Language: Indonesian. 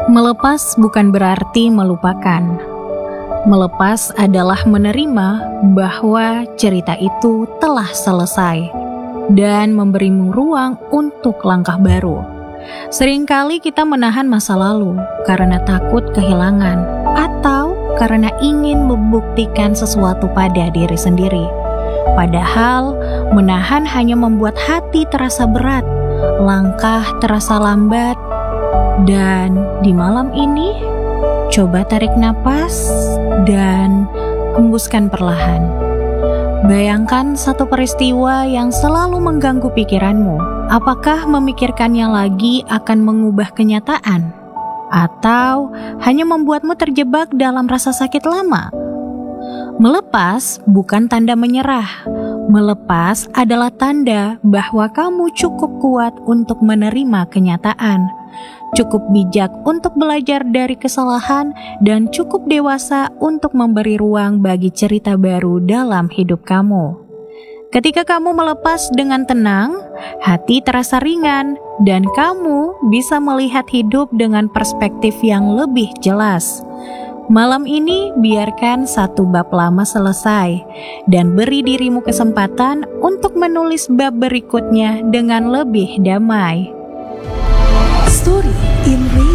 Melepas bukan berarti melupakan. Melepas adalah menerima bahwa cerita itu telah selesai dan memberimu ruang untuk langkah baru. Seringkali kita menahan masa lalu karena takut kehilangan atau karena ingin membuktikan sesuatu pada diri sendiri. Padahal menahan hanya membuat hati terasa berat, langkah terasa lambat. Dan di malam ini, coba tarik napas dan hembuskan perlahan. Bayangkan satu peristiwa yang selalu mengganggu pikiranmu. Apakah memikirkannya lagi akan mengubah kenyataan? Atau hanya membuatmu terjebak dalam rasa sakit lama? Melepas bukan tanda menyerah. Melepas adalah tanda bahwa kamu cukup kuat untuk menerima kenyataan, cukup bijak untuk belajar dari kesalahan, dan cukup dewasa untuk memberi ruang bagi cerita baru dalam hidup kamu. Ketika kamu melepas dengan tenang, hati terasa ringan, dan kamu bisa melihat hidup dengan perspektif yang lebih jelas. Malam ini, biarkan satu bab lama selesai, dan beri dirimu kesempatan untuk menulis bab berikutnya dengan lebih damai. Story in Radio.